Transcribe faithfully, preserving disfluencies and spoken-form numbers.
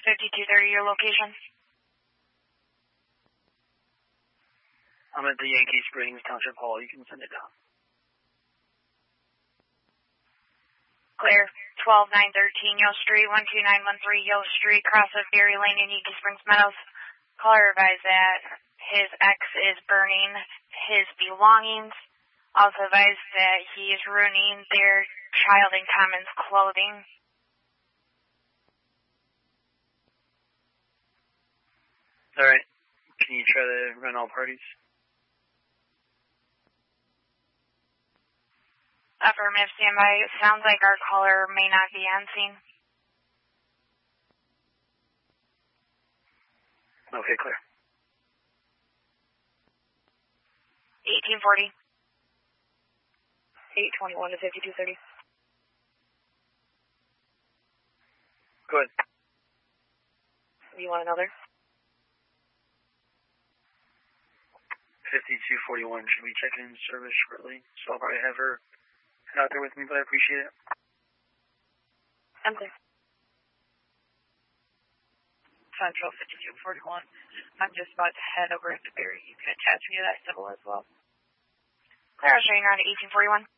fifty-two thirty, your location. I'm at the Yankee Springs Township Hall. You can send it down. Clear. twelve nine thirteen Yale Street, one two nine one three Yale Street, cross of Berry Lane in Yankee Springs Meadows. Caller advised that his ex is burning his belongings. Also advised that he is ruining their child in commons clothing. Alright. Can you try to run all parties? Affirmative, standby. It sounds like our caller may not be on scene. Okay, clear. eighteen forty. eight twenty-one to fifty-two thirty. Go ahead. Do you want another? fifty-two forty-one. Should we check in service shortly? So I'll probably have her out there with me, but I appreciate it. I'm clear. Central fifty-two forty-one. I'm just about to head over to Berry. You can attach me to that symbol as well. Clear, I'll show you around at eighteen forty-one.